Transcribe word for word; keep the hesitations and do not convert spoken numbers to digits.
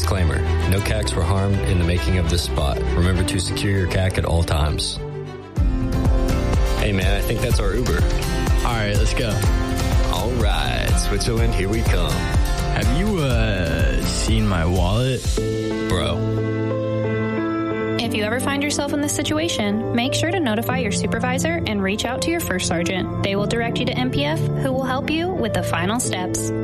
Disclaimer, no C A Cs were harmed in the making of this spot. Remember to secure your C A C at all times. Hey man, I think that's our Uber. All right, let's go. All right, Switzerland, here we come. Have you, uh, seen my wallet? Bro. If you ever find yourself in this situation, make sure to notify your supervisor and reach out to your first sergeant. They will direct you to M P F, who will help you with the final steps.